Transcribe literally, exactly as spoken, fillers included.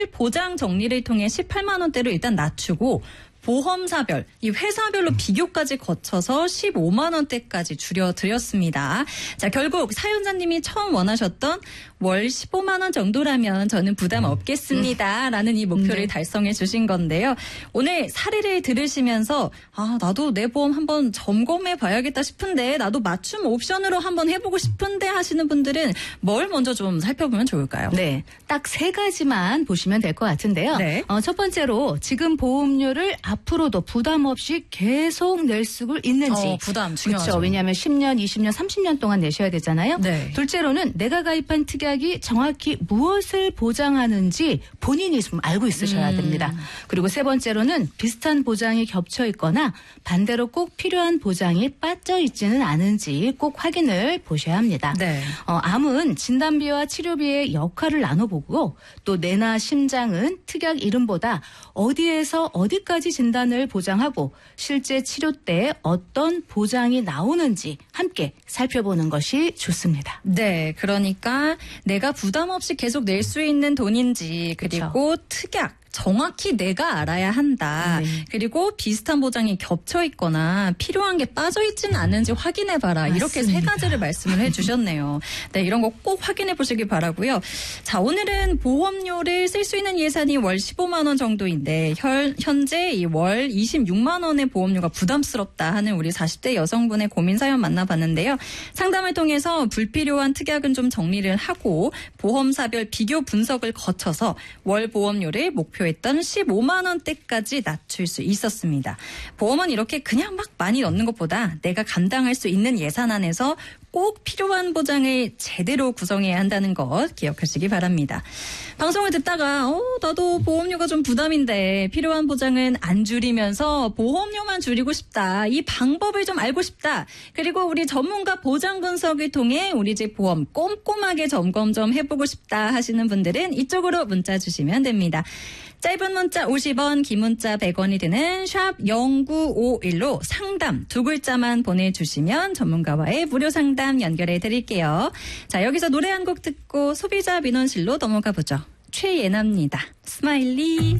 보장 정리를 통해 십팔만 원대로 일단 낮추고 보험사별, 이 회사별로 비교까지 거쳐서 십오만 원대까지 줄여드렸습니다. 자, 결국 사연자님이 처음 원하셨던 월 십오만 원 정도라면 저는 부담 없겠습니다. 라는 이 목표를 네. 달성해 주신 건데요. 오늘 사례를 들으시면서 아, 나도 내 보험 한번 점검해 봐야겠다 싶은데 나도 맞춤 옵션으로 한번 해보고 싶은데 하시는 분들은 뭘 먼저 좀 살펴보면 좋을까요? 네, 딱 세 가지만 보시면 될 것 같은데요. 네. 어, 첫 번째로 지금 보험료를 앞으로도 부담 없이 계속 낼 수 있는지. 어, 부담 중요하죠. 그렇죠. 왜냐하면 십 년, 이십 년, 삼십 년 동안 내셔야 되잖아요. 네. 둘째로는 내가 가입한 특약이 정확히 무엇을 보장하는지 본인이 좀 알고 있으셔야 음. 됩니다. 그리고 세 번째로는 비슷한 보장이 겹쳐 있거나 반대로 꼭 필요한 보장이 빠져 있지는 않은지 꼭 확인을 보셔야 합니다. 네. 어, 암은 진단비와 치료비의 역할을 나눠보고 또 뇌나 심장은 특약 이름보다 어디에서 어디까지 진단을 보장하고 실제 치료 때 어떤 보장이 나오는지 함께 살펴보는 것이 좋습니다. 네, 그러니까 내가 부담 없이 계속 낼 수 있는 돈인지 그리고 그쵸. 특약 정확히 내가 알아야 한다. 네. 그리고 비슷한 보장이 겹쳐 있거나 필요한 게 빠져 있지는 않은지 확인해봐라. 이렇게 세 맞습니다. 가지를 말씀을 해주셨네요. 네, 이런 거 꼭 확인해 보시기 바라고요. 자, 오늘은 보험료를 쓸 수 있는 예산이 월 십오만 원 정도인데 현, 현재 이 월 이십육만 원의 보험료가 부담스럽다 하는 우리 사십 대 여성분의 고민 사연 만나봤는데요. 상담을 통해서 불필요한 특약은 좀 정리를 하고 보험사별 비교 분석을 거쳐서 월 보험료를 목표 했던 십오만 원대까지 낮출 수 있었습니다. 보험은 이렇게 그냥 막 많이 넣는 것보다 내가 감당할 수 있는 예산 안에서 꼭 필요한 보장을 제대로 구성해야 한다는 것 기억하시기 바랍니다. 방송을 듣다가 어, 나도 보험료가 좀 부담인데 필요한 보장은 안 줄이면서 보험료만 줄이고 싶다. 이 방법을 좀 알고 싶다. 그리고 우리 전문가 보장 분석을 통해 우리 집 보험 꼼꼼하게 점검 좀 해보고 싶다 하시는 분들은 이쪽으로 문자 주시면 됩니다. 짧은 문자 오십 원, 긴 문자 백 원이 드는 샵 공구오일로 상담 두 글자만 보내주시면 전문가와의 무료 상담 연결해 드릴게요. 자, 여기서 노래 한 곡 듣고 소비자 민원실로 넘어가 보죠. 최예나입니다. 스마일리.